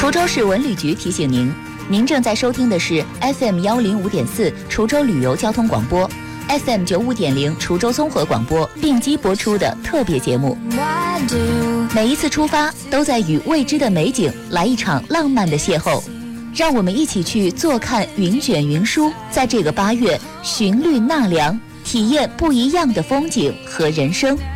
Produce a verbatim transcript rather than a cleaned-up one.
滁州市文旅局提醒您，您正在收听的是 F M 幺零五点四滁州旅游交通广播 ，F M 九五点零滁州综合广播并机播出的特别节目。每一次出发，都在与未知的美景来一场浪漫的邂逅。让我们一起去坐看云卷云舒，在这个八月寻绿纳凉，体验不一样的风景和人生。